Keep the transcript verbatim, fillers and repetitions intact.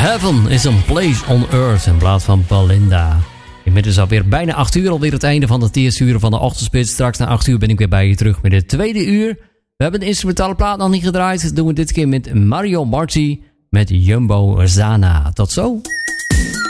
Heaven is a place on earth in plaats van Belinda. Inmiddels alweer bijna acht uur, alweer het einde van het eerste uur van de ochtendspits. Straks na acht uur ben ik weer bij je terug met het tweede uur. We hebben de instrumentale plaat nog niet gedraaid. Dat doen we dit keer met Mario Marti met Jumbo Zana. Tot zo.